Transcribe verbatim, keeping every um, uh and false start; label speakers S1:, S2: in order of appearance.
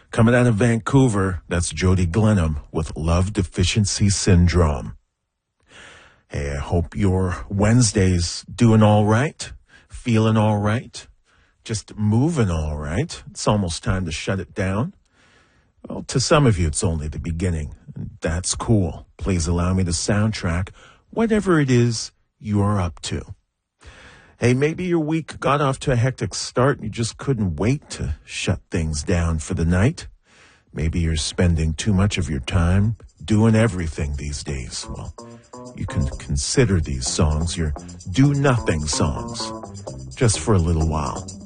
S1: Coming out of Vancouver, that's Jody Glenham with Love Deficiency Syndrome. Hey, I hope your Wednesday's doing all right, feeling all right, just moving all right. It's almost time to shut it down. Well, to some of you, it's only the beginning. And that's cool. Please allow me to soundtrack whatever it is you're up to. Hey, maybe your week got off to a hectic start and you just couldn't wait to shut things down for the night. Maybe you're spending too much of your time doing everything these days. Well, you can consider these songs your do-nothing songs, just for a little while.